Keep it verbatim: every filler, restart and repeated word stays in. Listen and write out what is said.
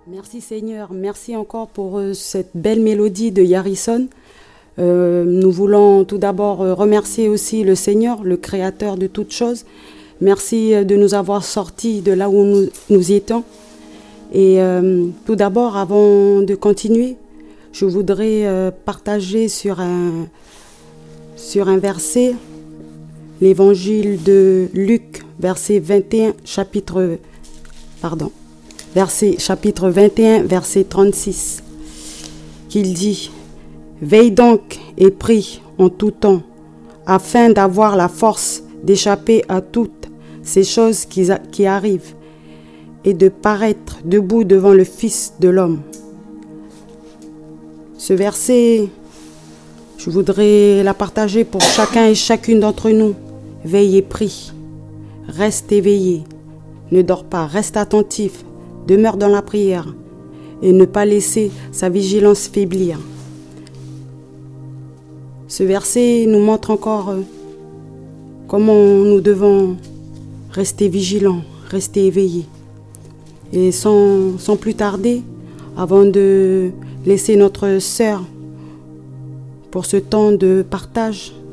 Merci Seigneur, merci encore pour euh, cette belle mélodie de Yarison. Euh, nous voulons tout d'abord euh, remercier aussi le Seigneur, le Créateur de toutes choses. Merci euh, de nous avoir sortis de là où nous, nous étions. Et euh, tout d'abord, avant de continuer, je voudrais euh, partager sur un, sur un verset, l'évangile de Luc, verset vingt et un, chapitre, pardon, verset, chapitre vingt et un, verset trente-six, qu'il dit « Veille donc et prie en tout temps, afin d'avoir la force d'échapper à toutes ces choses qui, qui arrivent et de paraître debout devant le Fils de l'homme. » Ce verset, je voudrais la partager pour chacun et chacune d'entre nous. Veille et prie. Reste éveillé. Ne dors pas. Reste attentif. Demeure dans la prière. Et ne pas laisser sa vigilance faiblir. Ce verset nous montre encore comment nous devons rester vigilants, rester éveillés. Et sans, sans plus tarder, avant de laisser notre sœur pour ce temps de partage,